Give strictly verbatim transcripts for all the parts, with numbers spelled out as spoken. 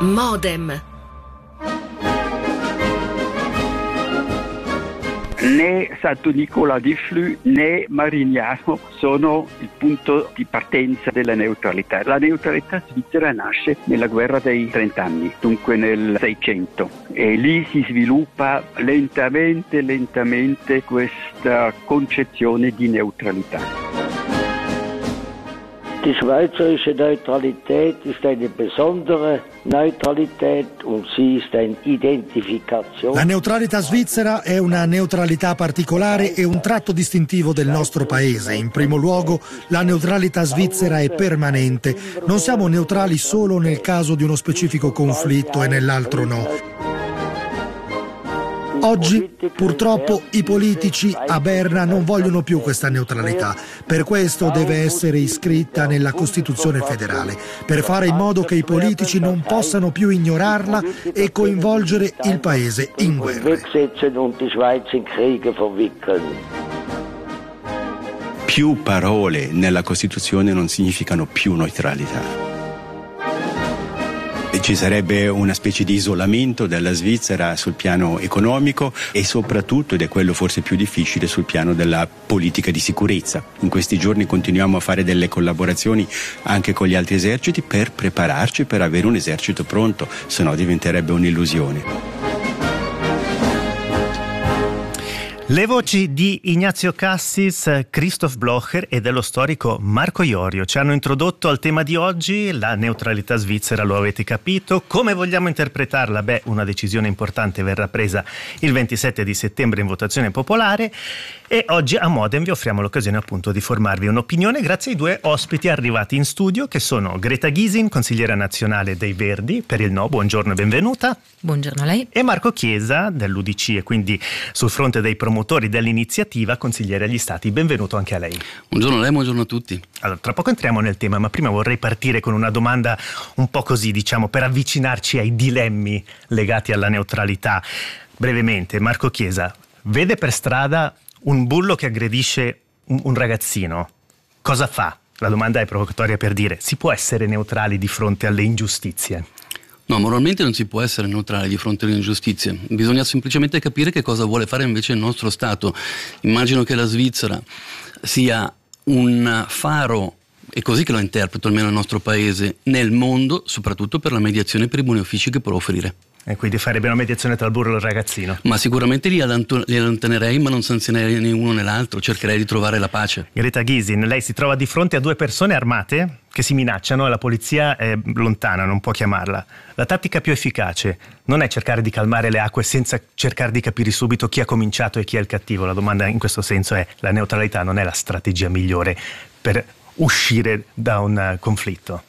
Modem. Né Santo Nicola di Flù né Marignano sono il punto di partenza della neutralità. La neutralità svizzera nasce nella guerra dei trent'anni, dunque nel Seicento, e lì si sviluppa lentamente, lentamente questa concezione di neutralità. Die schweizerische Neutralität ist eine besondere Neutralität und sie ist eine Identifikation. La neutralità svizzera è una neutralità particolare e un tratto distintivo del nostro paese. In primo luogo, la neutralità svizzera è permanente. Non siamo neutrali solo nel caso di uno specifico conflitto e nell'altro no. Oggi, purtroppo, i politici a Berna non vogliono più questa neutralità. Per questo deve essere iscritta nella Costituzione federale, per fare in modo che i politici non possano più ignorarla e coinvolgere il Paese in guerra. Più parole nella Costituzione non significano più neutralità. Ci sarebbe una specie di isolamento della Svizzera sul piano economico e soprattutto, ed è quello forse più difficile, sul piano della politica di sicurezza. In questi giorni continuiamo a fare delle collaborazioni anche con gli altri eserciti per prepararci per avere un esercito pronto, se no diventerebbe un'illusione. Le voci di Ignazio Cassis, Christoph Blocher e dello storico Marco Iorio ci hanno introdotto al tema di oggi, la neutralità svizzera, lo avete capito. Come vogliamo interpretarla? Beh, una decisione importante verrà presa il ventisette di settembre in votazione popolare e oggi a Modem vi offriamo l'occasione appunto di formarvi un'opinione grazie ai due ospiti arrivati in studio che sono Greta Gysin, consigliera nazionale dei Verdi per il No, buongiorno e benvenuta. Buongiorno a lei. E Marco Chiesa dell'U D C e quindi sul fronte dei promotori dell'iniziativa, consigliere agli Stati, benvenuto anche a lei. Buongiorno a lei, buongiorno a tutti. Allora, tra poco entriamo nel tema, ma prima vorrei partire con una domanda un po' così, diciamo, per avvicinarci ai dilemmi legati alla neutralità. Brevemente, Marco Chiesa, vede per strada un bullo che aggredisce un, un ragazzino, cosa fa? La domanda è provocatoria per dire, si può essere neutrali di fronte alle ingiustizie? No, moralmente non si può essere neutrali di fronte alle ingiustizie, bisogna semplicemente capire che cosa vuole fare invece il nostro Stato. Immagino che la Svizzera sia un faro, è così che lo interpreto almeno il nostro paese, nel mondo, soprattutto per la mediazione per i buoni uffici che può offrire. E quindi farebbe una mediazione tra il burro e il ragazzino? Ma sicuramente li allontanerei, ma non sanzionerei né uno né l'altro, cercherei di trovare la pace. Greta Gysin, lei si trova di fronte a due persone armate che si minacciano e la polizia è lontana, non può chiamarla. La tattica più efficace non è cercare di calmare le acque senza cercare di capire subito chi ha cominciato e chi è il cattivo. La domanda in questo senso è: la neutralità non è la strategia migliore per uscire da un conflitto?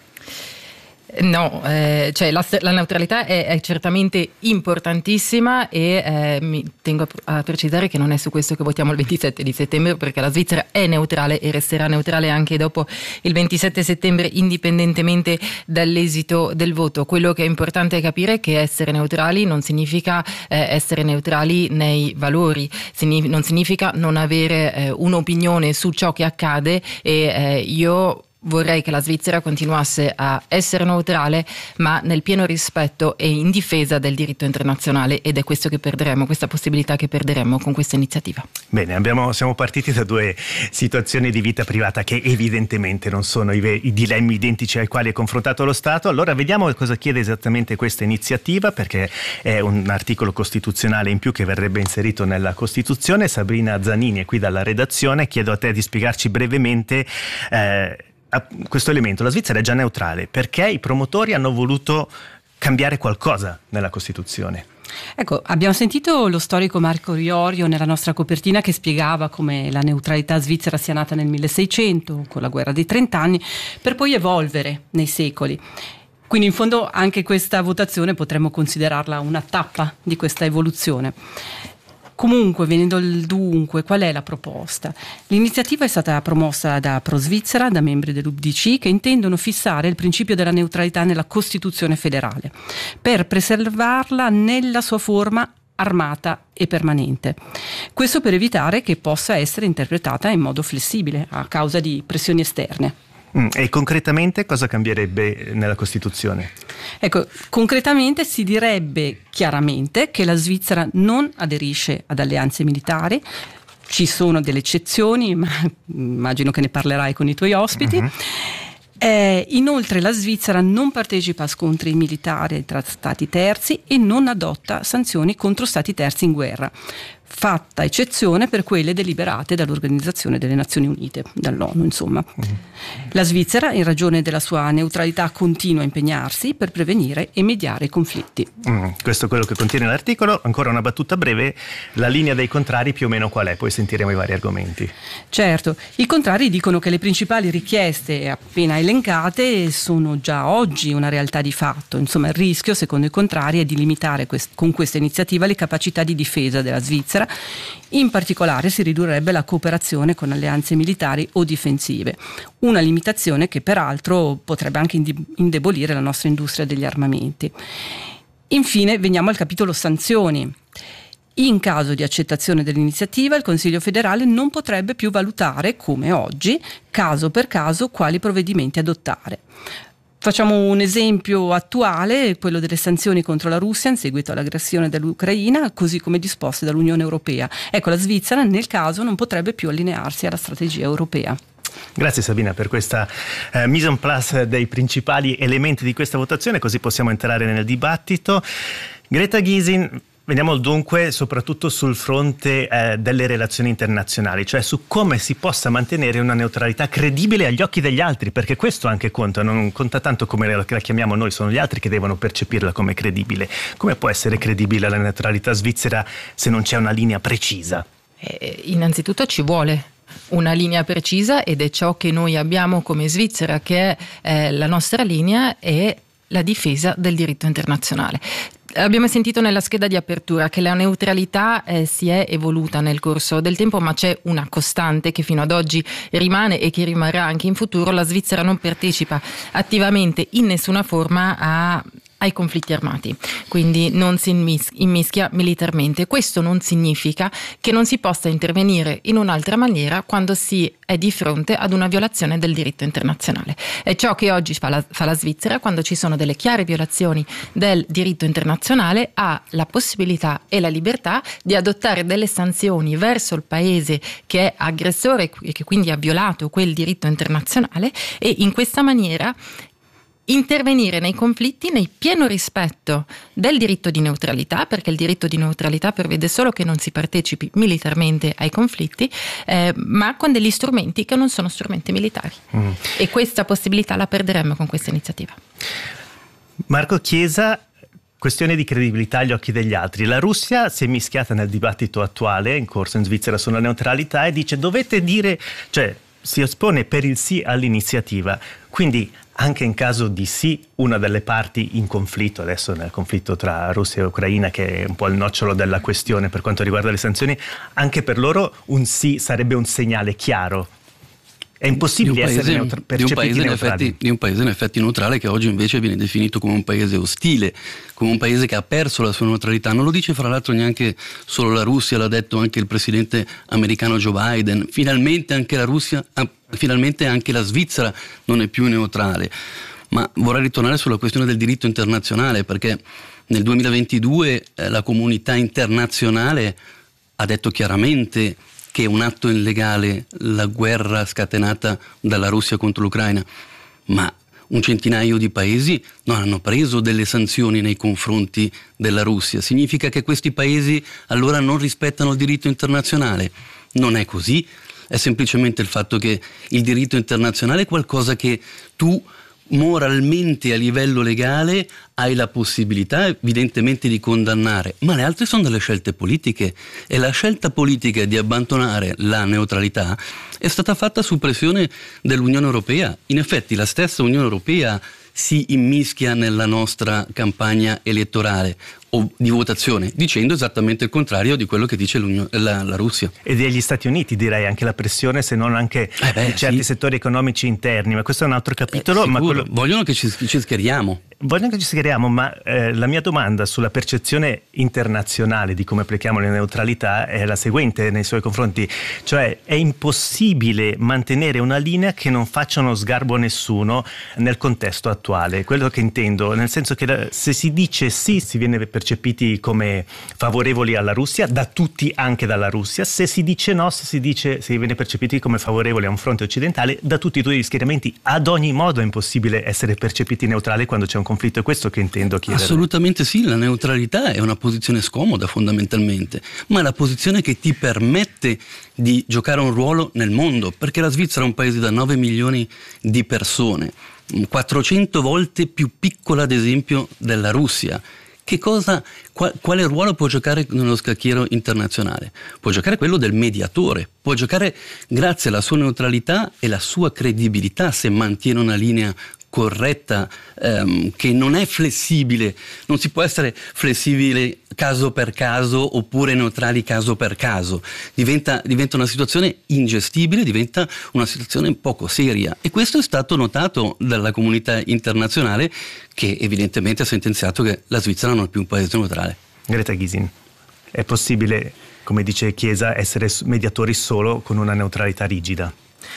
No, eh, cioè la, la neutralità è, è certamente importantissima e eh, mi tengo a, a precisare che non è su questo che votiamo il ventisette di settembre, perché la Svizzera è neutrale e resterà neutrale anche dopo il ventisette settembre, indipendentemente dall'esito del voto. Quello che è importante capire è che essere neutrali non significa eh, essere neutrali nei valori, Signif- non significa non avere eh, un'opinione su ciò che accade e eh, io vorrei che la Svizzera continuasse a essere neutrale, ma nel pieno rispetto e in difesa del diritto internazionale, ed è questo che perderemo, questa possibilità che perderemo con questa iniziativa. Bene, abbiamo, siamo partiti da due situazioni di vita privata che evidentemente non sono i, i dilemmi identici ai quali è confrontato lo Stato. Allora vediamo cosa chiede esattamente questa iniziativa, perché è un articolo costituzionale in più che verrebbe inserito nella Costituzione. Sabrina Zanini è qui dalla redazione, chiedo a te di spiegarci brevemente eh, questo elemento. La Svizzera è già neutrale, perché i promotori hanno voluto cambiare qualcosa nella Costituzione? Ecco, abbiamo sentito lo storico Marco Iorio nella nostra copertina che spiegava come la neutralità svizzera sia nata nel milleseicento con la guerra dei trent'anni per poi evolvere nei secoli. Quindi in fondo anche questa votazione potremmo considerarla una tappa di questa evoluzione. Comunque, venendo al dunque, qual è la proposta? L'iniziativa è stata promossa da Pro Svizzera, da membri dell'U D C, che intendono fissare il principio della neutralità nella Costituzione federale, per preservarla nella sua forma armata e permanente. Questo per evitare che possa essere interpretata in modo flessibile a causa di pressioni esterne. Mm, e concretamente cosa cambierebbe nella Costituzione? Ecco, concretamente si direbbe chiaramente che la Svizzera non aderisce ad alleanze militari. Ci sono delle eccezioni, ma immagino che ne parlerai con i tuoi ospiti. Uh-huh. Eh, inoltre la Svizzera non partecipa a scontri militari tra stati terzi e non adotta sanzioni contro stati terzi in guerra, fatta eccezione per quelle deliberate dall'Organizzazione delle Nazioni Unite, dall'ONU insomma. Mm. La Svizzera, in ragione della sua neutralità, continua a impegnarsi per prevenire e mediare i conflitti. Mm, questo è quello che contiene l'articolo. Ancora una battuta breve: la linea dei contrari più o meno qual è? Poi sentiremo i vari argomenti. Certo, i contrari dicono che le principali richieste appena elencate sono già oggi una realtà di fatto. Insomma, il rischio, secondo i contrari, è di limitare quest- con questa iniziativa le capacità di difesa della Svizzera. In particolare si ridurrebbe la cooperazione con alleanze militari o difensive, una limitazione che peraltro potrebbe anche indebolire la nostra industria degli armamenti. Infine veniamo al capitolo sanzioni. In caso di accettazione dell'iniziativa, il Consiglio federale non potrebbe più valutare, come oggi, caso per caso quali provvedimenti adottare. Facciamo un esempio attuale, quello delle sanzioni contro la Russia in seguito all'aggressione dell'Ucraina, così come disposte dall'Unione Europea. Ecco, la Svizzera nel caso non potrebbe più allinearsi alla strategia europea. Grazie Sabina per questa eh, mise en place dei principali elementi di questa votazione, così possiamo entrare nel dibattito. Greta Gysin, veniamo dunque soprattutto sul fronte eh, delle relazioni internazionali, cioè su come si possa mantenere una neutralità credibile agli occhi degli altri, perché questo anche conta, non conta tanto come la, la chiamiamo noi, sono gli altri che devono percepirla come credibile. Come può essere credibile la neutralità svizzera se non c'è una linea precisa? Eh, innanzitutto ci vuole una linea precisa, ed è ciò che noi abbiamo come Svizzera, che è eh, la nostra linea è la difesa del diritto internazionale. Abbiamo sentito nella scheda di apertura che la neutralità eh, si è evoluta nel corso del tempo, ma c'è una costante che fino ad oggi rimane e che rimarrà anche in futuro. La Svizzera non partecipa attivamente in nessuna forma a ai conflitti armati, quindi non si immischia militarmente. Questo non significa che non si possa intervenire in un'altra maniera quando si è di fronte ad una violazione del diritto internazionale. È ciò che oggi fa la, fa la Svizzera. Quando ci sono delle chiare violazioni del diritto internazionale, ha la possibilità e la libertà di adottare delle sanzioni verso il paese che è aggressore e che quindi ha violato quel diritto internazionale, e in questa maniera intervenire nei conflitti nel pieno rispetto del diritto di neutralità, perché il diritto di neutralità prevede solo che non si partecipi militarmente ai conflitti, eh, ma con degli strumenti che non sono strumenti militari. Mm. E questa possibilità la perderemmo con questa iniziativa. Marco Chiesa, questione di credibilità agli occhi degli altri. La Russia si è mischiata nel dibattito attuale in corso in Svizzera sulla neutralità e dice: dovete dire, cioè si espone per il sì all'iniziativa, quindi anche in caso di sì, una delle parti in conflitto, adesso nel conflitto tra Russia e Ucraina, che è un po' il nocciolo della questione per quanto riguarda le sanzioni, anche per loro un sì sarebbe un segnale chiaro. È impossibile paese, essere neutr- percepiti di un, paese neutrali. effetti, di un paese in effetti neutrale, che oggi invece viene definito come un paese ostile, come un paese che ha perso la sua neutralità. Non lo dice fra l'altro neanche solo la Russia, l'ha detto anche il presidente americano Joe Biden. Finalmente anche la Russia, ah, finalmente anche la Svizzera non è più neutrale. Ma vorrei ritornare sulla questione del diritto internazionale, perché nel duemilaventidue eh, la comunità internazionale ha detto chiaramente che è un atto illegale la guerra scatenata dalla Russia contro l'Ucraina, ma un centinaio di paesi non hanno preso delle sanzioni nei confronti della Russia. Significa che questi paesi allora non rispettano il diritto internazionale? Non è così, è semplicemente il fatto che il diritto internazionale è qualcosa che tu moralmente a livello legale hai la possibilità evidentemente di condannare, ma le altre sono delle scelte politiche, e la scelta politica di abbandonare la neutralità è stata fatta su pressione dell'Unione Europea. In effetti la stessa Unione Europea si immischia nella nostra campagna elettorale. o di votazione, dicendo esattamente il contrario di quello che dice la, la Russia. E degli Stati Uniti, direi, anche la pressione, se non anche eh beh, di certi sì. settori economici interni, ma questo è un altro capitolo. Eh, ma quello... Vogliono che ci, ci schieriamo. Vogliono che ci schieriamo, ma eh, la mia domanda sulla percezione internazionale di come applichiamo la neutralità è la seguente nei suoi confronti, cioè è impossibile mantenere una linea che non faccia uno sgarbo a nessuno nel contesto attuale. Quello che intendo, nel senso che la, se si dice sì, si viene percepiti come favorevoli alla Russia, da tutti, anche dalla Russia; se si dice no, se si dice si viene percepiti come favorevoli a un fronte occidentale, da tutti i due gli schieramenti. Ad ogni modo è impossibile essere percepiti neutrali quando c'è un conflitto, è questo che intendo chiedere. Assolutamente sì, la neutralità è una posizione scomoda fondamentalmente, ma è la posizione che ti permette di giocare un ruolo nel mondo, perché la Svizzera è un paese da nove milioni di persone, quattrocento volte più piccola ad esempio della Russia. Che cosa, qual, quale ruolo può giocare nello scacchiere internazionale? Può giocare quello del mediatore, può giocare grazie alla sua neutralità e la sua credibilità, se mantiene una linea corretta, ehm, che non è flessibile. Non si può essere flessibile caso per caso oppure neutrali caso per caso. Diventa, diventa una situazione ingestibile, diventa una situazione poco seria, e questo è stato notato dalla comunità internazionale, che evidentemente ha sentenziato che la Svizzera non è più un paese neutrale. Greta Gysin, è possibile, come dice Chiesa, essere mediatori solo con una neutralità rigida?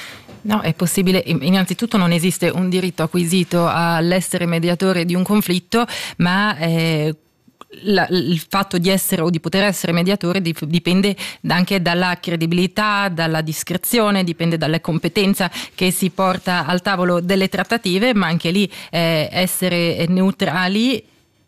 No, è possibile. Innanzitutto non esiste un diritto acquisito all'essere mediatore di un conflitto, ma eh, la, il fatto di essere o di poter essere mediatore dipende anche dalla credibilità, dalla discrezione, dipende dalla competenza che si porta al tavolo delle trattative, ma anche lì eh, essere neutrali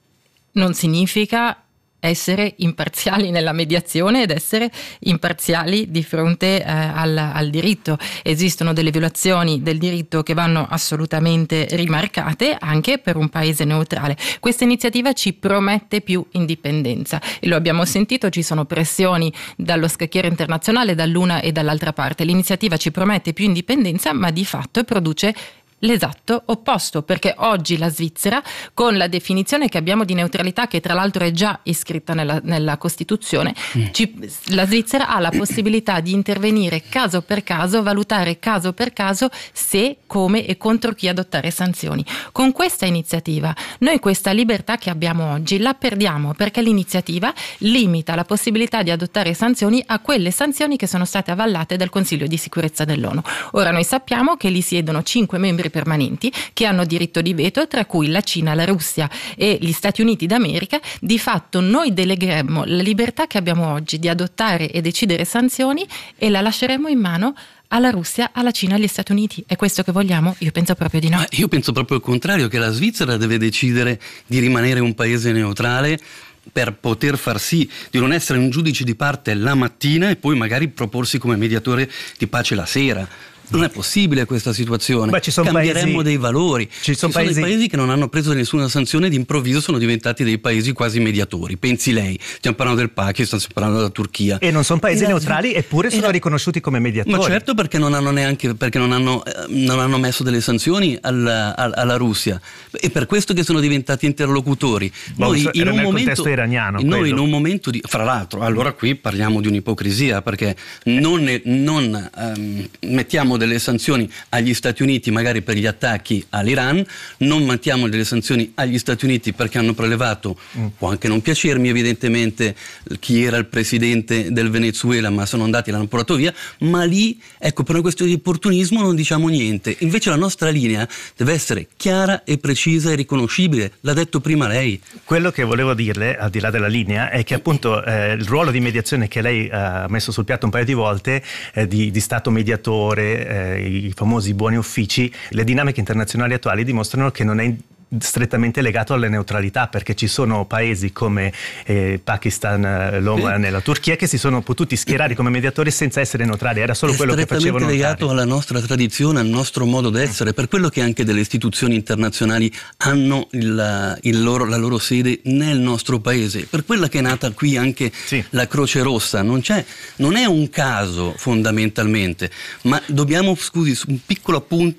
non significa essere imparziali nella mediazione ed essere imparziali di fronte eh, al, al diritto. Esistono delle violazioni del diritto che vanno assolutamente rimarcate anche per un paese neutrale. Questa iniziativa ci promette più indipendenza e lo abbiamo sentito, ci sono pressioni dallo scacchiere internazionale dall'una e dall'altra parte. L'iniziativa ci promette più indipendenza, ma di fatto produce l'esatto opposto, perché oggi la Svizzera, con la definizione che abbiamo di neutralità, che tra l'altro è già iscritta nella, nella Costituzione, mm. ci, la Svizzera ha la possibilità di intervenire caso per caso, valutare caso per caso se, come e contro chi adottare sanzioni. Con questa iniziativa noi questa libertà che abbiamo oggi la perdiamo, perché l'iniziativa limita la possibilità di adottare sanzioni a quelle sanzioni che sono state avallate dal Consiglio di sicurezza dell'ONU. Ora noi sappiamo che lì siedono cinque membri permanenti che hanno diritto di veto, tra cui la Cina, la Russia e gli Stati Uniti d'America. Di fatto noi delegheremmo la libertà che abbiamo oggi di adottare e decidere sanzioni e la lasceremo in mano alla Russia, alla Cina, agli Stati Uniti. È questo che vogliamo? Io penso proprio di no. Ma io penso proprio il contrario, che la Svizzera deve decidere di rimanere un paese neutrale per poter far sì di non essere un giudice di parte la mattina e poi magari proporsi come mediatore di pace la sera. Non è possibile questa situazione. Beh, ci sono Cambieremmo paesi, dei valori. Ci sono, ci sono paesi... dei paesi che non hanno preso nessuna sanzione e d'improvviso sono diventati dei paesi quasi mediatori. Pensi lei, stiamo parlando del Pakistan, stiamo parlando della Turchia. E non sono paesi e neutrali, la... eppure sono la... riconosciuti come mediatori. Ma certo, perché non hanno neanche perché non hanno, eh, non hanno messo delle sanzioni alla, alla, alla Russia. E per questo che sono diventati interlocutori. Noi so, in un nel momento contesto iraniano. Noi quello. in un momento di. Fra l'altro, allora qui parliamo di un'ipocrisia, perché non, ne, non um, mettiamo delle sanzioni agli Stati Uniti magari per gli attacchi all'Iran, non mettiamo delle sanzioni agli Stati Uniti perché hanno prelevato, mm. può anche non piacermi evidentemente chi era il presidente del Venezuela, ma sono andati e l'hanno portato via, ma lì, ecco, per una questione di opportunismo non diciamo niente. Invece la nostra linea deve essere chiara e precisa e riconoscibile, l'ha detto prima lei. Quello che volevo dirle, al di là della linea, è che appunto eh, il ruolo di mediazione che lei eh, ha messo sul piatto un paio di volte, eh, di, di Stato mediatore, eh, i famosi buoni uffici, le dinamiche internazionali attuali dimostrano che non è strettamente legato alla neutralità, perché ci sono paesi come eh, Pakistan, l'Oman e la Turchia che si sono potuti schierare come mediatori senza essere neutrali. Era solo è quello che facevano notare. È strettamente legato alla nostra tradizione, al nostro modo d'essere, per quello che anche delle istituzioni internazionali hanno il, il loro, la loro sede nel nostro paese, per quella che è nata qui anche sì. la Croce Rossa. Non c'è, non è un caso fondamentalmente, ma dobbiamo, scusi, un piccolo appunto,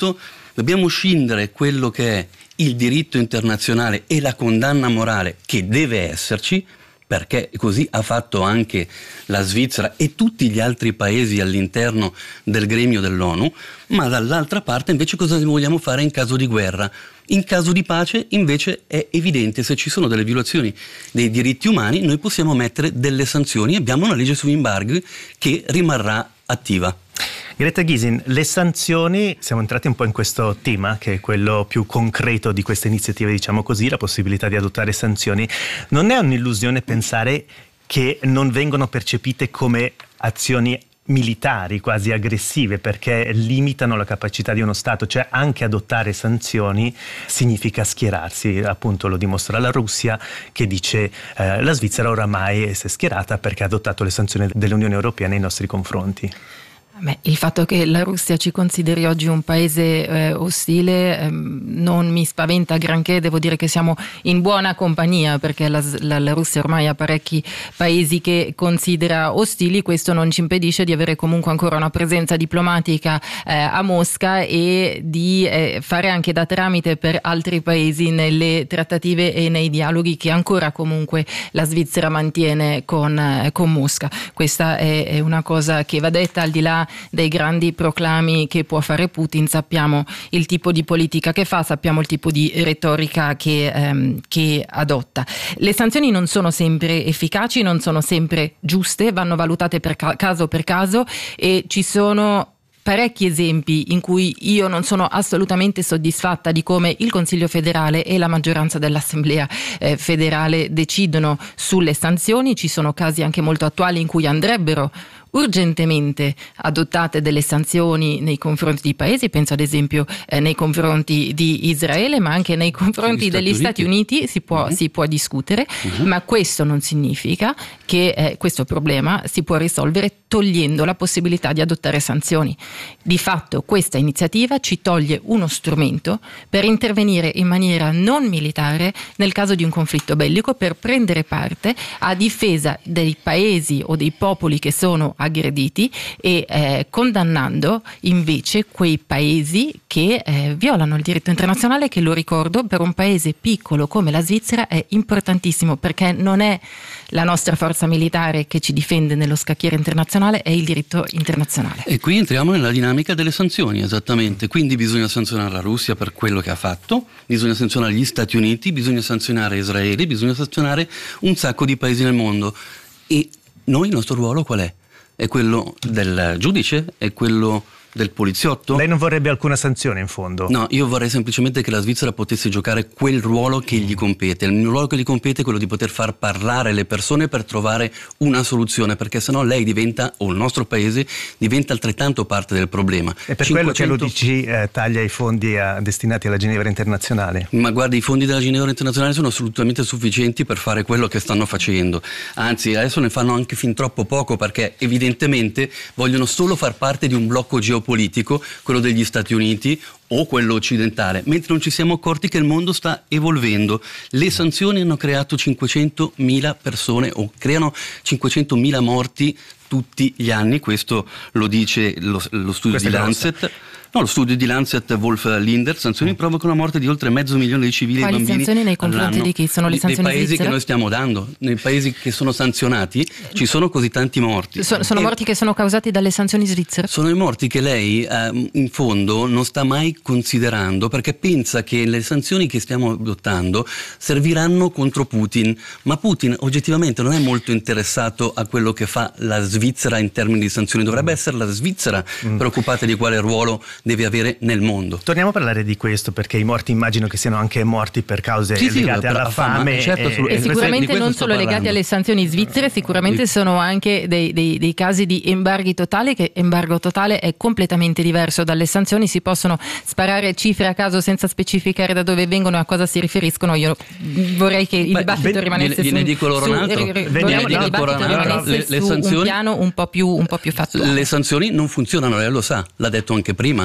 dobbiamo scindere quello che è il diritto internazionale e la condanna morale che deve esserci, perché così ha fatto anche la Svizzera e tutti gli altri paesi all'interno del gremio dell'ONU, ma dall'altra parte invece cosa vogliamo fare in caso di guerra? In caso di pace invece è evidente, se ci sono delle violazioni dei diritti umani noi possiamo mettere delle sanzioni, abbiamo una legge sugli embarghi che rimarrà attiva. Greta Gysin, le sanzioni, siamo entrati un po' in questo tema che è quello più concreto di queste iniziative, diciamo così, la possibilità di adottare sanzioni. Non è un'illusione pensare che non vengono percepite come azioni militari quasi aggressive, perché limitano la capacità di uno Stato, cioè anche adottare sanzioni significa schierarsi, appunto lo dimostra la Russia che dice eh, la Svizzera oramai si è schierata perché ha adottato le sanzioni dell'Unione Europea nei nostri confronti. Beh, il fatto che la Russia ci consideri oggi un paese eh, ostile ehm, non mi spaventa granché, devo dire che siamo in buona compagnia perché la, la, la Russia ormai ha parecchi paesi che considera ostili, questo non ci impedisce di avere comunque ancora una presenza diplomatica eh, a Mosca e di eh, fare anche da tramite per altri paesi nelle trattative e nei dialoghi che ancora comunque la Svizzera mantiene con, eh, con Mosca. Questa è, è una cosa che va detta al di là dei grandi proclami che può fare Putin, sappiamo il tipo di politica che fa, sappiamo il tipo di retorica che, ehm, che adotta. Le sanzioni non sono sempre efficaci, non sono sempre giuste, vanno valutate per ca- caso per caso e ci sono parecchi esempi in cui io non sono assolutamente soddisfatta di come il Consiglio federale e la maggioranza dell'Assemblea eh, federale decidono sulle sanzioni. Ci sono casi anche molto attuali in cui andrebbero urgentemente adottate delle sanzioni nei confronti di paesi, penso ad esempio eh, nei confronti di Israele, ma anche nei confronti Stati degli Uniti. Stati Uniti si può, uh-huh. si può discutere, uh-huh. ma questo non significa che eh, questo problema si può risolvere togliendo la possibilità di adottare sanzioni. Di fatto questa iniziativa ci toglie uno strumento per intervenire in maniera non militare nel caso di un conflitto bellico, per prendere parte a difesa dei paesi o dei popoli che sono aggrediti e eh, condannando invece quei paesi che eh, violano il diritto internazionale, che, lo ricordo, per un paese piccolo come la Svizzera è importantissimo, perché non è la nostra forza militare che ci difende nello scacchiere internazionale, è il diritto internazionale. E qui entriamo nella dinamica delle sanzioni, esattamente. Quindi bisogna sanzionare la Russia per quello che ha fatto, bisogna sanzionare gli Stati Uniti, bisogna sanzionare Israele, bisogna sanzionare un sacco di paesi nel mondo. E noi, il nostro ruolo qual è? È quello del giudice? È quello del poliziotto? Lei non vorrebbe alcuna sanzione in fondo? No, io vorrei semplicemente che la Svizzera potesse giocare quel ruolo che gli compete. Il ruolo che gli compete è quello di poter far parlare le persone per trovare una soluzione, perché sennò lei diventa, o il nostro paese diventa altrettanto parte del problema. È per cinquecento... quello che l'U D C eh, taglia i fondi a, destinati alla Ginevra Internazionale? Ma guarda, i fondi della Ginevra Internazionale sono assolutamente sufficienti per fare quello che stanno facendo. Anzi, adesso ne fanno anche fin troppo poco, perché evidentemente vogliono solo far parte di un blocco geopolitico, quello degli Stati Uniti o quello occidentale, mentre non ci siamo accorti che il mondo sta evolvendo. Le sanzioni hanno creato cinquecentomila persone, o creano cinquecentomila morti tutti gli anni, questo lo dice lo, lo studio Questa di Lancet. No, lo studio di Lancet Wolf Linder, sanzioni provocano la morte di oltre mezzo milione di civili Quali e bambini. Sanzioni nei confronti all'anno. di chi? Sono le sanzioni Nei paesi svizzere? che noi stiamo dando, nei paesi che sono sanzionati ci sono così tanti morti. So, sono e morti che sono causati dalle sanzioni svizzere? Sono i morti che lei eh, in fondo non sta mai considerando, perché pensa che le sanzioni che stiamo adottando serviranno contro Putin, ma Putin oggettivamente non è molto interessato a quello che fa la Svizzera in termini di sanzioni. Dovrebbe essere la Svizzera mm. preoccupata di quale ruolo deve avere nel mondo. Torniamo a parlare di questo, perché i morti immagino che siano anche morti per cause sì, legate sì, alla fame, fame certo, e, e sicuramente non solo legati alle sanzioni svizzere, sicuramente sono anche dei, dei, dei casi di embarghi totali, che embargo totale è completamente diverso dalle sanzioni. Si possono sparare cifre a caso senza specificare da dove vengono e a cosa si riferiscono. Io vorrei che il Beh, dibattito ben, rimanesse gliene su, dico loro su, un altro. vorrei che il dibattito rimanesse le, le su sanzioni, un piano un po' più, un po' più fattuale. Le sanzioni non funzionano, lei lo sa, l'ha detto anche prima.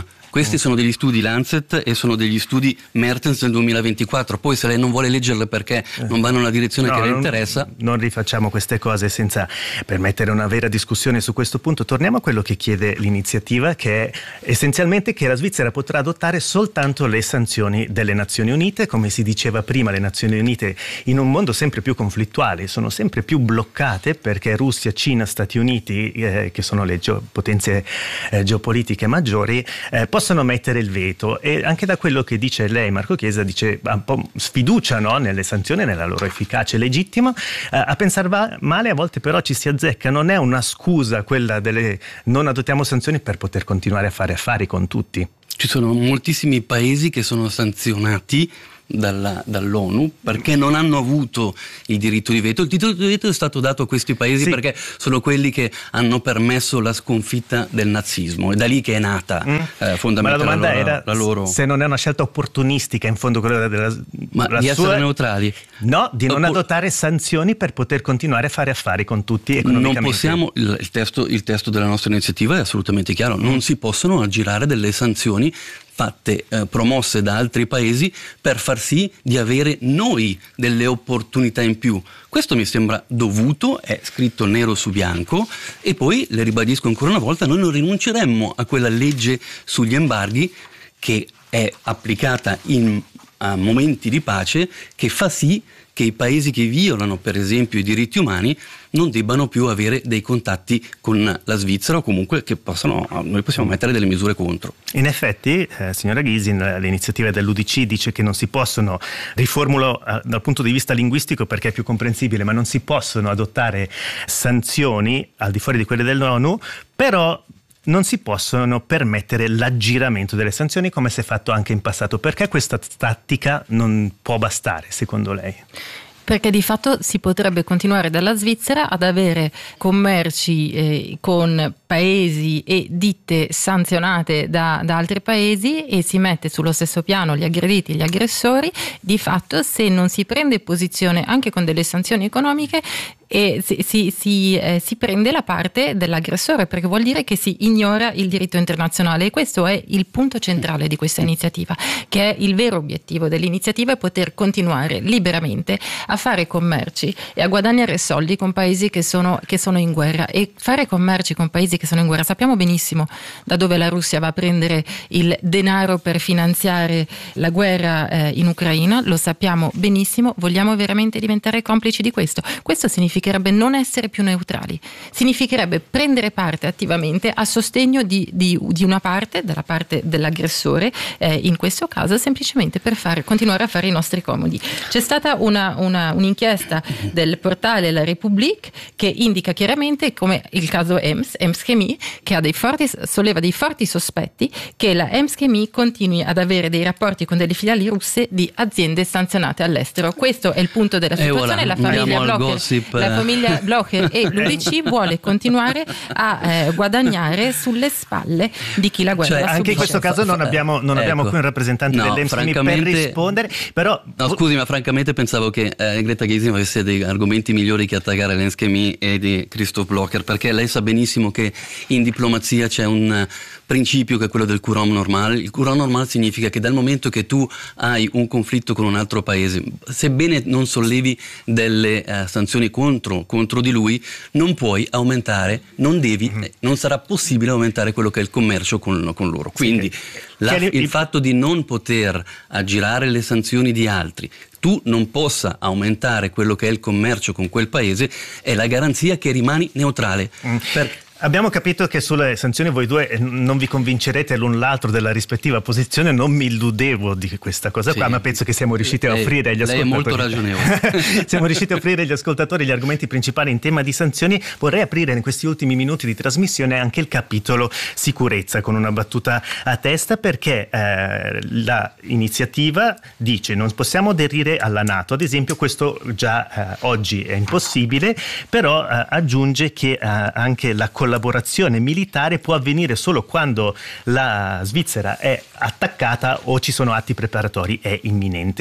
Questi sono degli studi Lancet e sono degli studi Mertens del duemilaventiquattro. Poi se lei non vuole leggerle perché non vanno nella direzione no, che le non, interessa... Non rifacciamo queste cose senza permettere una vera discussione su questo punto. Torniamo a quello che chiede l'iniziativa, che è essenzialmente che la Svizzera potrà adottare soltanto le sanzioni delle Nazioni Unite. Come si diceva prima, le Nazioni Unite in un mondo sempre più conflittuale sono sempre più bloccate perché Russia, Cina, Stati Uniti, eh, che sono le geo- potenze eh, geopolitiche maggiori, eh, possono mettere il veto. E anche da quello che dice lei, Marco Chiesa, dice un po' sfiducia, no, nelle sanzioni, nella loro efficacia legittima. Eh, a pensare va- male a volte però ci si azzecca. Non è una scusa quella delle non adottiamo sanzioni per poter continuare a fare affari con tutti. Ci sono moltissimi paesi che sono sanzionati Dalla, dall'ONU perché non hanno avuto il diritto di veto. Il diritto di veto è stato dato a questi paesi sì. perché sono quelli che hanno permesso la sconfitta del nazismo, è da lì che è nata mm. eh, fondamentalmente Ma la domanda la loro, era la loro... se non è una scelta opportunistica in fondo quella della ma la di sua... essere neutrali, no, di non Oppur... adottare sanzioni per poter continuare a fare affari con tutti economicamente. Non possiamo, il, il, testo, il testo della nostra iniziativa è assolutamente chiaro, mm. non si possono aggirare delle sanzioni fatte, eh, promosse da altri paesi per far sì di avere noi delle opportunità in più. Questo mi sembra dovuto, è scritto nero su bianco, e poi le ribadisco ancora una volta, noi non rinunceremmo a quella legge sugli embarghi che è applicata in a momenti di pace, che fa sì che i paesi che violano per esempio i diritti umani non debbano più avere dei contatti con la Svizzera, o comunque che possano, noi possiamo mettere delle misure contro. In effetti, eh, signora Gysin, l'iniziativa dell'U D C dice che non si possono, riformulo eh, dal punto di vista linguistico perché è più comprensibile, ma non si possono adottare sanzioni al di fuori di quelle dell'ONU, però non si possono permettere l'aggiramento delle sanzioni come si è fatto anche in passato. Perché questa tattica non può bastare, secondo lei? Perché di fatto si potrebbe continuare dalla Svizzera ad avere commerci eh, con paesi e ditte sanzionate da, da altri paesi, e si mette sullo stesso piano gli aggrediti e gli aggressori. Di fatto, se non si prende posizione anche con delle sanzioni economiche, e si, si, si, eh, si prende la parte dell'aggressore, perché vuol dire che si ignora il diritto internazionale, e questo è il punto centrale di questa iniziativa, che è il vero obiettivo dell'iniziativa, è poter continuare liberamente a fare commerci e a guadagnare soldi con paesi che sono, che sono in guerra. E fare commerci con paesi che sono in guerra, sappiamo benissimo da dove la Russia va a prendere il denaro per finanziare la guerra eh, in Ucraina, lo sappiamo benissimo. Vogliamo veramente diventare complici di questo? Questo significherebbe non essere più neutrali, significherebbe prendere parte attivamente a sostegno di, di, di una parte, della parte dell'aggressore, eh, in questo caso semplicemente per fare, continuare a fare i nostri comodi. C'è stata una, una, un'inchiesta del portale La République che indica chiaramente, come il caso E M S, E M S Chemie, che ha dei forti, solleva dei forti sospetti che la E M S Chemie continui ad avere dei rapporti con delle filiali russe di aziende sanzionate all'estero. Questo è il punto della situazione. Eh, voilà, la famiglia Blocher, la famiglia Blocher e l'U D C vuole continuare a eh, guadagnare sulle spalle di chi la guerra. Cioè, anche in questo caso non abbiamo, non ecco. abbiamo qui un rappresentante no, dell'E M S Chemie per rispondere, però... No, scusi, ma francamente pensavo che eh, Greta Gysin avesse dei argomenti migliori che attaccare l'E M S Chemie e di Christoph Blocher, perché lei sa benissimo che in diplomazia c'è un principio che è quello del courant normal. Il courant normal significa che dal momento che tu hai un conflitto con un altro paese, sebbene non sollevi delle eh, sanzioni contro, contro di lui, non puoi aumentare, non devi, mm-hmm. non sarà possibile aumentare quello che è il commercio con, con loro. Quindi sì, la, il, il fatto di non poter aggirare le sanzioni di altri, tu non possa aumentare quello che è il commercio con quel paese, è la garanzia che rimani neutrale. Mm. Per, Abbiamo capito che sulle sanzioni voi due non vi convincerete l'un l'altro della rispettiva posizione. Non mi illudevo di questa cosa sì. qua, ma penso che siamo riusciti a offrire agli lei ascoltatori. Lei è molto ragionevole. Siamo riusciti a offrire agli ascoltatori gli argomenti principali in tema di sanzioni. Vorrei aprire in questi ultimi minuti di trasmissione anche il capitolo sicurezza con una battuta a testa, perché eh, la iniziativa dice non possiamo aderire alla NATO, ad esempio. Questo già eh, oggi è impossibile, però eh, aggiunge che eh, anche la collaborazione militare può avvenire solo quando la Svizzera è attaccata o ci sono atti preparatori, è imminente.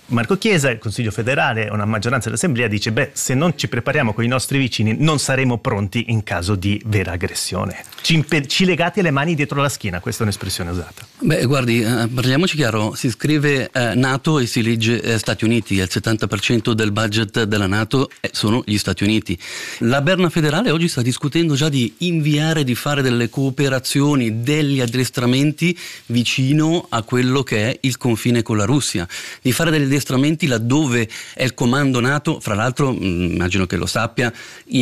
Marco Chiesa, il Consiglio federale, una maggioranza dell'Assemblea dice beh, se non ci prepariamo con i nostri vicini non saremo pronti in caso di vera aggressione. Ci, impe- ci legati alle mani dietro la schiena, questa è un'espressione usata. Beh, guardi, eh, parliamoci chiaro, si scrive eh, NATO e si legge eh, Stati Uniti, il settanta per cento del budget della NATO eh, sono gli Stati Uniti. La Berna federale oggi sta discutendo già di inviare, di fare delle cooperazioni, degli addestramenti vicino a quello che è il confine con la Russia, di fare degli addestramenti laddove è il comando NATO. Fra l'altro, mh, immagino che lo sappia,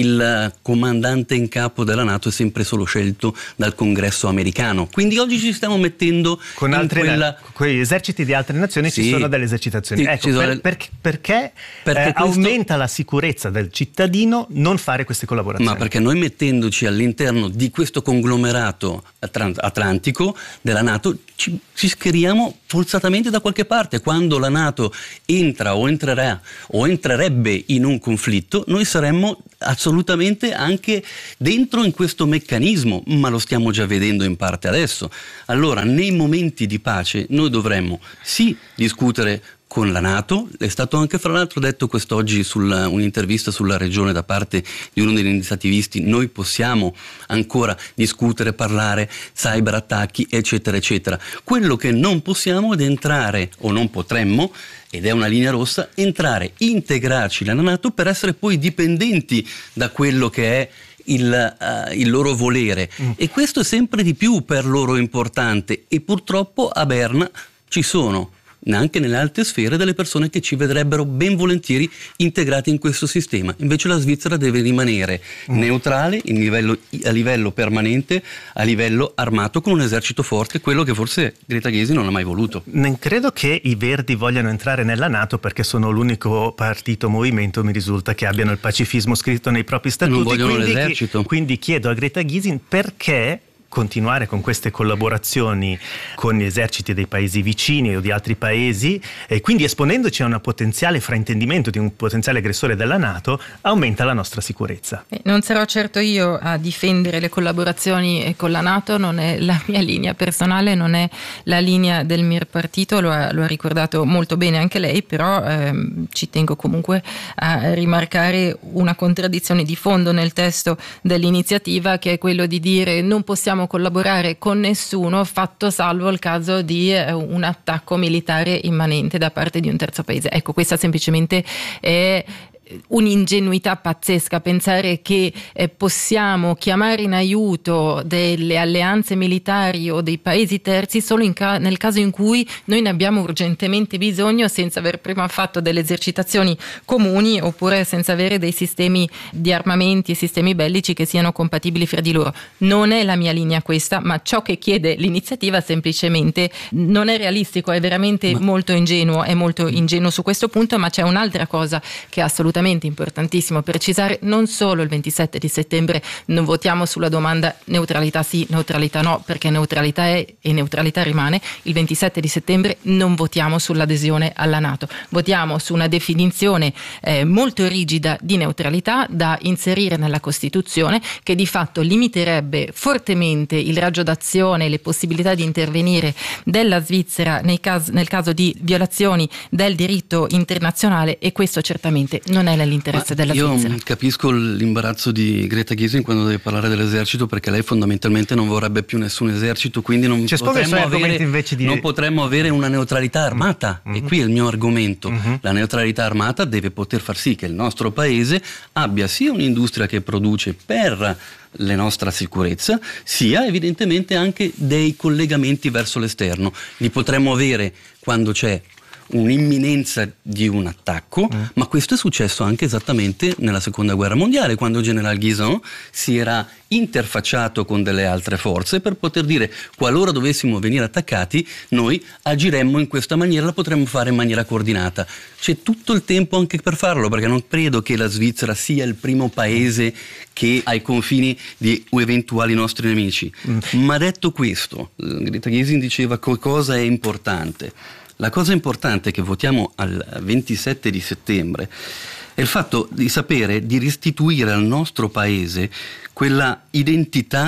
il comandante in capo della NATO è sempre solo scelto dal Congresso americano, quindi oggi ci stiamo mettendo con in altre quella... na- con gli eserciti di altre nazioni sì, ci sono delle esercitazioni. sì, ecco, sono per, del... perché, perché, perché eh, questo... aumenta la sicurezza del cittadino non fare queste collaborazioni? Ma perché noi mettendoci all'interno di questo conglomerato atlantico della NATO ci, ci schieriamo forzatamente da qualche parte. Quando la NATO entra o entrerà o entrerebbe in un conflitto, noi saremmo assolutamente anche dentro in questo meccanismo, ma lo stiamo già vedendo in parte adesso. Allora, nei momenti di pace noi dovremmo sì discutere con la NATO. È stato anche fra l'altro detto quest'oggi su un'intervista sulla regione da parte di uno degli iniziativisti, noi possiamo ancora discutere, parlare, cyberattacchi eccetera eccetera. Quello che non possiamo ed entrare, o non potremmo, ed è una linea rossa, entrare, integrarci nella NATO per essere poi dipendenti da quello che è Il, uh, il loro volere, mm. e questo è sempre di più per loro importante, e purtroppo a Berna ci sono anche nelle alte sfere delle persone che ci vedrebbero ben volentieri integrati in questo sistema. Invece la Svizzera deve rimanere mm. neutrale in livello, a livello permanente, a livello armato, con un esercito forte, quello che forse Greta Gysi non ha mai voluto. Non credo che i Verdi vogliano entrare nella NATO perché sono l'unico partito movimento, mi risulta, che abbiano il pacifismo scritto nei propri statuti. Non vogliono quindi, l'esercito. Quindi chiedo a Greta Gysi perché continuare con queste collaborazioni con gli eserciti dei paesi vicini o di altri paesi, e quindi esponendoci a un potenziale fraintendimento di un potenziale aggressore della NATO, aumenta la nostra sicurezza. Eh, non sarò certo io a difendere le collaborazioni con la NATO, non è la mia linea personale, non è la linea del mio partito, lo ha, lo ha ricordato molto bene anche lei, però ehm, ci tengo comunque a rimarcare una contraddizione di fondo nel testo dell'iniziativa, che è quello di dire non possiamo collaborare con nessuno, fatto salvo il caso di eh, un attacco militare immanente da parte di un terzo paese. Ecco, questa semplicemente è un'ingenuità pazzesca, pensare che eh, possiamo chiamare in aiuto delle alleanze militari o dei paesi terzi solo in ca- nel caso in cui noi ne abbiamo urgentemente bisogno, senza aver prima fatto delle esercitazioni comuni, oppure senza avere dei sistemi di armamenti e sistemi bellici che siano compatibili fra di loro. Non è la mia linea questa, ma ciò che chiede l'iniziativa semplicemente non è realistico, è veramente ma... molto ingenuo, è molto ingenuo su questo punto. Ma c'è un'altra cosa che è assolutamente importantissimo precisare: non solo il ventisette di settembre non votiamo sulla domanda neutralità sì, neutralità no, perché neutralità è e neutralità rimane. Il ventisette di settembre non votiamo sull'adesione alla NATO, votiamo su una definizione eh, molto rigida di neutralità da inserire nella Costituzione, che di fatto limiterebbe fortemente il raggio d'azione e le possibilità di intervenire della Svizzera nei caso, nel caso di violazioni del diritto internazionale, e questo certamente non è nell'interesse della io Svizzera. Io capisco l'imbarazzo di Greta Gysi quando deve parlare dell'esercito, perché lei fondamentalmente non vorrebbe più nessun esercito, quindi non, potremmo avere, invece di... non potremmo avere una neutralità armata. Mm-hmm. E qui è il mio argomento. Mm-hmm. La neutralità armata deve poter far sì che il nostro paese abbia sia un'industria che produce per la nostra sicurezza, sia evidentemente anche dei collegamenti verso l'esterno. Li potremmo avere quando c'è un'imminenza di un attacco, mm. ma questo è successo anche esattamente nella seconda guerra mondiale, quando il generale Guisan si era interfacciato con delle altre forze per poter dire: qualora dovessimo venire attaccati noi agiremmo in questa maniera, la potremmo fare in maniera coordinata. C'è tutto il tempo anche per farlo, perché non credo che la Svizzera sia il primo paese che ha i confini di eventuali nostri nemici. Mm. Ma detto questo, Greta Gysi diceva che cosa è importante. La cosa importante che votiamo al ventisette di settembre è il fatto di sapere di restituire al nostro paese quella identità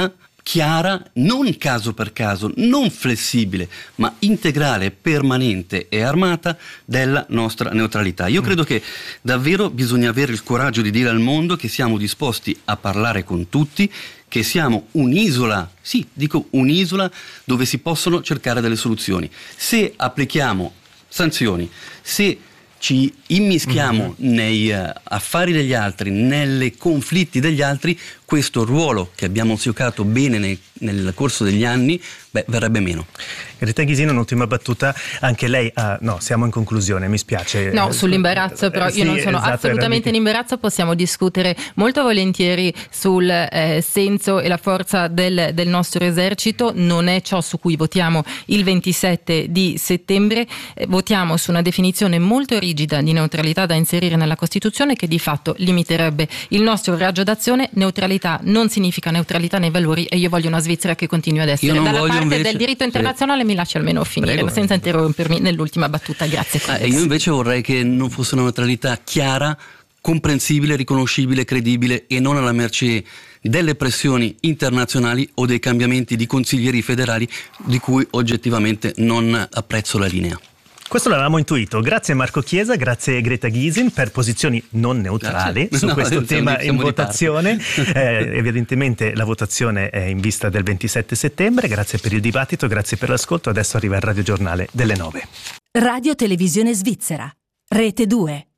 chiara, non caso per caso, non flessibile, ma integrale, permanente e armata della nostra neutralità. Io credo che davvero bisogna avere il coraggio di dire al mondo che siamo disposti a parlare con tutti, che siamo un'isola, sì, dico un'isola dove si possono cercare delle soluzioni. Se applichiamo sanzioni, se ci immischiamo mm-hmm. nei uh, affari degli altri, nei conflitti degli altri, questo ruolo che abbiamo giocato bene nei, nel corso degli anni, beh, verrebbe meno. Greta Gysin, un'ultima battuta, anche lei, ah, no, siamo in conclusione, mi spiace. No, sull'imbarazzo, però io sì, non sono esatto, assolutamente in imbarazzo, possiamo discutere molto volentieri sul eh, senso e la forza del, del nostro esercito, non è ciò su cui votiamo il ventisette di settembre, eh, votiamo su una definizione molto rigida di neutralità da inserire nella Costituzione che di fatto limiterebbe il nostro raggio d'azione. Neutralità non significa neutralità nei valori e io voglio una Svizzera che continui ad essere dalla parte invece, del diritto internazionale. Sì. Mi lasci almeno finire. Prego. Senza interrompermi nell'ultima battuta, grazie. Ah, io invece vorrei che non fosse una neutralità chiara, comprensibile, riconoscibile, credibile e non alla mercé delle pressioni internazionali o dei cambiamenti di consiglieri federali di cui oggettivamente non apprezzo la linea. Questo l'avevamo intuito. Grazie Marco Chiesa, grazie Greta Gysin per posizioni non neutrali grazie. su no, questo tema in votazione. Eh, evidentemente la votazione è in vista del ventisette settembre. Grazie per il dibattito, grazie per l'ascolto. Adesso arriva il radiogiornale delle nove. Radio Televisione Svizzera, Rete due.